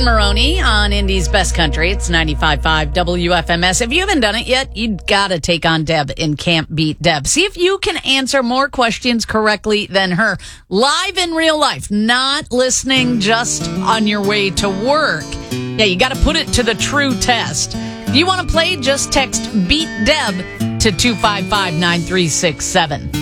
and Maroney on Indy's Best Country. It's 95.5 WFMS. If you haven't done it yet, you've got to take on Deb in Can't Beat Deb. See if you can answer more questions correctly than her. Live in real life, not listening just on your way to work. Yeah, you got to put it to the true test. If you want to play, just text Beat Deb to 255-9367.